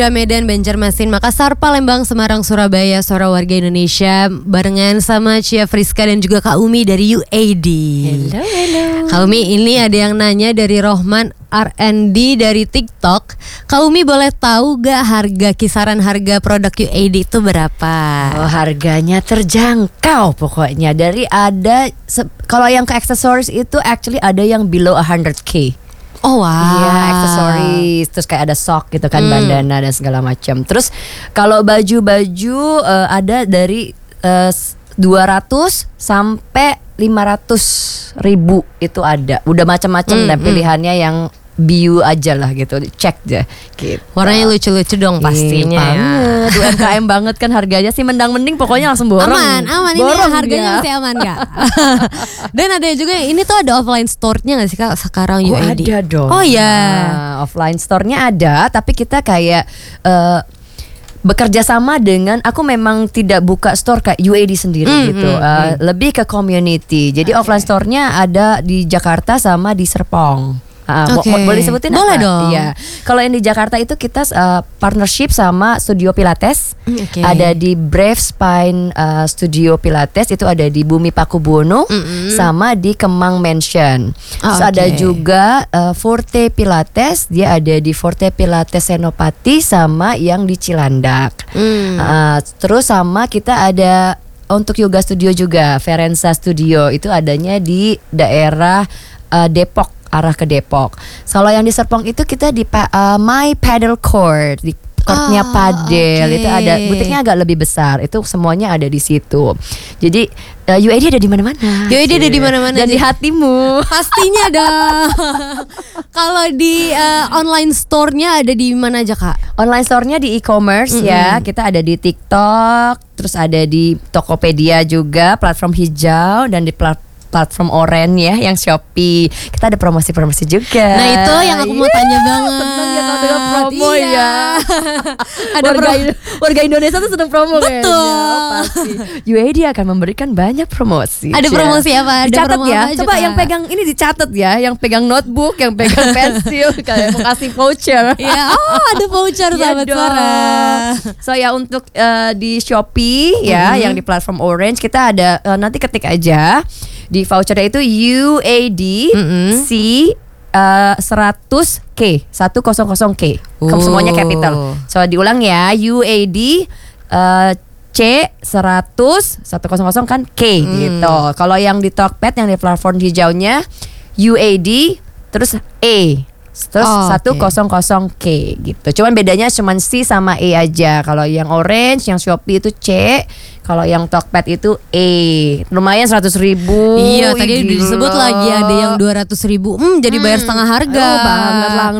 Medan, Banjarmasin, Makassar, Palembang, Semarang, Surabaya, suara warga Indonesia barengan sama Cia Friska dan juga Kak Umi dari UAD. Hello. Kak Umi, ini ada yang nanya dari Rohman R&D dari TikTok. Kak Umi boleh tahu gak kisaran harga produk UAD itu berapa? Oh, harganya terjangkau pokoknya. Dari kalau yang ke aksesoris itu actually ada yang below 100k. Oh wow. Iya, aksesoris, terus kayak ada sok gitu kan, bandana dan segala macam. Terus kalau baju-baju ada dari 200 sampai 500 ribu itu ada. Udah macam-macam dan pilihannya yang biu aja lah gitu, cek aja gitu. Warnanya lucu-lucu dong pastinya banget. UMKM banget kan harganya sih, mendang-mending pokoknya langsung borong. Aman ini harganya masih aman gak? Dan ada juga ini tuh ada offline store-nya gak sih Kak sekarang UAD? Ada dong. Oh ya. Offline store-nya ada, tapi kita kayak bekerja sama dengan, aku memang tidak buka store kayak UAD sendiri gitu. Lebih ke community. Jadi offline store-nya ada di Jakarta sama di Serpong. Boleh sebutin boleh apa? dong. Iya. Kalau yang di Jakarta itu kita partnership sama Studio Pilates. Ada di Brave Spine Studio Pilates, itu ada di Bumi Pakubuwono sama di Kemang Mansion. Terus ada juga Forte Pilates, dia ada di Forte Pilates Senopati sama yang di Cilandak. Terus sama kita ada untuk yoga studio juga, Ferenza Studio, itu adanya di daerah Depok, arah ke Depok. Kalau yang di Serpong itu kita di My Paddle Court, di courtnya padel. Itu ada butiknya agak lebih besar. Itu semuanya ada di situ. Jadi UAD ada di mana-mana. UAD ada di mana-mana. Dan di hatimu. Pastinya dong. Kalau di online store-nya ada di mana aja Kak? Online store-nya di e-commerce ya. Kita ada di TikTok, terus ada di Tokopedia juga, platform hijau, dan di platform oranye ya, yang Shopee. Kita ada promosi-promosi juga. Nah itu yang aku mau tanya banget. Seneng ya kalau dengan promo ya. Ada warga Indonesia tuh seneng promo kayaknya. Betul. Pasti. UAD akan memberikan banyak promosi. Ada promosi apa? Ada dicatat promo ya. apa aja, Coba Kak? yang pegang ini dicatat ya. Yang pegang notebook, yang pegang pensil, kayak mau kasih voucher. Ya, ada voucher sahabat suara. So ya untuk di Shopee ya, yang di platform Orange kita ada, nanti ketik aja di vouchernya itu UAD C 100K 100K. Semuanya capital. So diulang ya, UAD C 100 kan K gitu. Kalau yang di Tokped, yang di platform hijaunya UAD terus E terus 100K gitu. Cuman bedanya cuman C sama E aja. Kalau yang Orange, yang Shopee itu C. Kalau yang Tokped itu E. Lumayan 100 ribu. Iya, tadi disebut lagi ada yang 200 ribu. Jadi bayar setengah harga. Banget langsung.